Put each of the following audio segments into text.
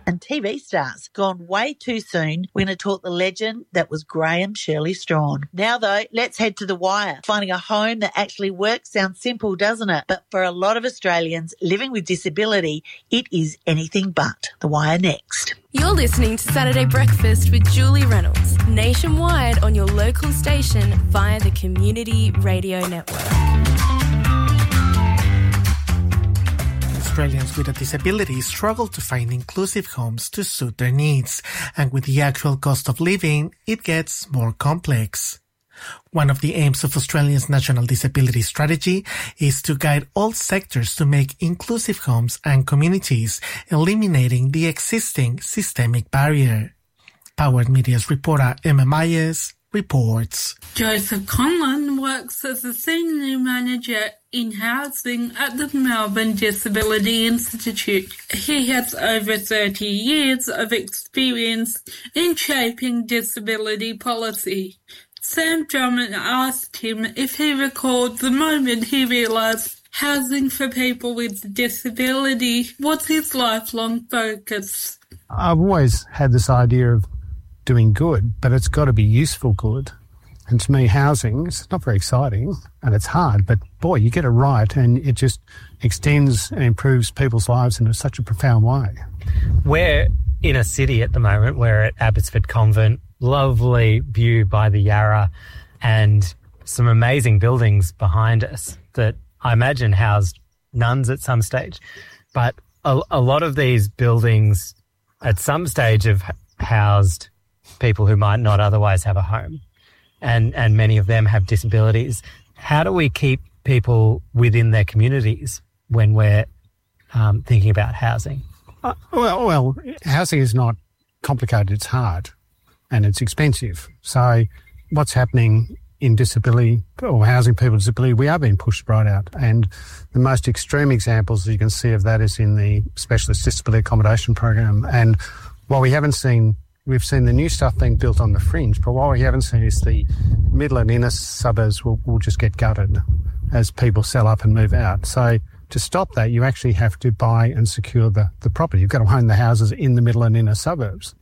and TV stars. Gone way too soon, we're going to talk the legend that was Graham Shirley Strawn. Now, though, let's head to The Wire. Finding a home that actually works sounds simple, doesn't it? But for a lot of Australians living with disability, it is anything but. The Wire next. You're listening to Saturday Breakfast with Julie Reynolds, nationwide on your local station via the Community Radio Network. Australians with a disability struggle to find inclusive homes to suit their needs, and with the actual cost of living, it gets more complex. One of the aims of Australia's National Disability Strategy is to guide all sectors to make inclusive homes and communities, eliminating the existing systemic barrier. Powered Media's reporter Emma Myers reports. Joseph Conlon works as a senior manager in housing at the Melbourne Disability Institute. He has over 30 years of experience in shaping disability policy. Sam Drummond asked him if he recalled the moment he realised housing for people with disability was his lifelong focus. I've always had this idea of doing good, but it's got to be useful good. And to me, housing, it's not very exciting and it's hard, but boy, you get it right and it just extends and improves people's lives in such a profound way. We're in a city at the moment. We're at Abbotsford Convent, lovely view by the Yarra and some amazing buildings behind us that I imagine housed nuns at some stage. But a lot of these buildings at some stage have housed people who might not otherwise have a home. And many of them have disabilities. How do we keep people within their communities when we're thinking about housing? Well, housing is not complicated, it's hard and it's expensive. So what's happening in disability or housing people with disability, we are being pushed right out. And the most extreme examples you can see of that is in the Specialist Disability Accommodation Program. And while we've seen the new stuff being built on the fringe, but what we haven't seen is the middle and inner suburbs will just get gutted as people sell up and move out. So to stop that, you actually have to buy and secure the property. You've got to own the houses in the middle and inner suburbs.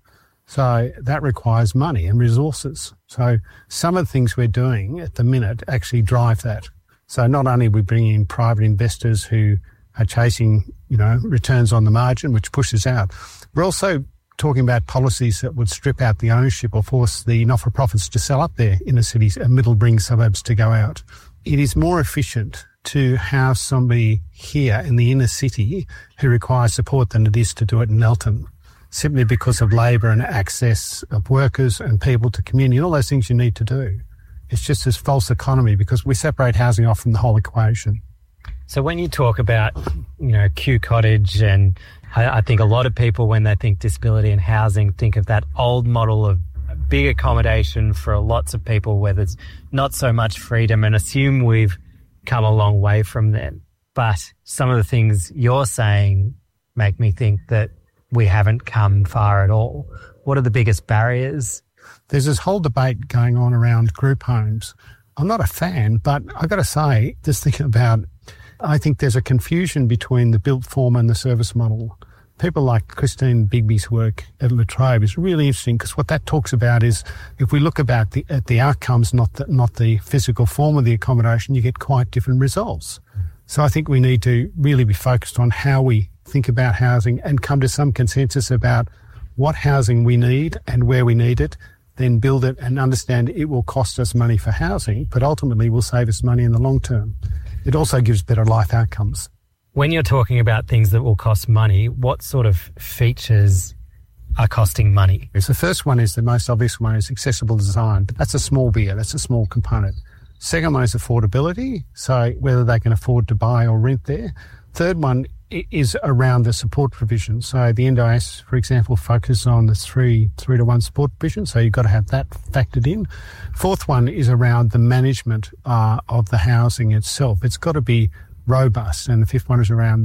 So that requires money and resources. So some of the things we're doing at the minute actually drive that. So not only are we bringing in private investors who are chasing, returns on the margin, which pushes out, we're also talking about policies that would strip out the ownership or force the not-for-profits to sell up their inner cities and middle-ring suburbs to go out. It is more efficient to house somebody here in the inner city who requires support than it is to do it in Elton, simply because of labour and access of workers and people to community, all those things you need to do. It's just this false economy because we separate housing off from the whole equation. So when you talk about, Kew Cottage, and I think a lot of people, when they think disability and housing, think of that old model of big accommodation for lots of people where there's not so much freedom, and assume we've come a long way from then. But some of the things you're saying make me think that we haven't come far at all. What are the biggest barriers? There's this whole debate going on around group homes. I'm not a fan, but I've got to say, just thinking about, I think there's a confusion between the built form and the service model. People like Christine Bigby's work at La Trobe is really interesting because what that talks about is if we look at the outcomes, not the physical form of the accommodation, you get quite different results. So I think we need to really be focused on how we think about housing and come to some consensus about what housing we need and where we need it, then build it and understand it will cost us money for housing, but ultimately will save us money in the long term. It also gives better life outcomes. When you're talking about things that will cost money, what sort of features are costing money? The first one is the most obvious one is accessible design. That's a small beer. That's a small component. Second one is affordability, so whether they can afford to buy or rent there. Third one is around the support provision. So the NDIS, for example, focuses on the 3-to-1 support provision, so you've got to have that factored in. Fourth one is around the management of the housing itself. It's got to be robust. And the fifth one is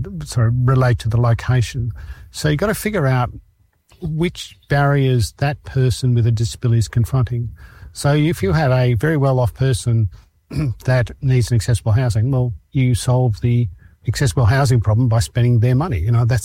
relate to the location. So you've got to figure out which barriers that person with a disability is confronting. So if you have a very well-off person that needs an accessible housing, well, you solve the accessible housing problem by spending their money. That's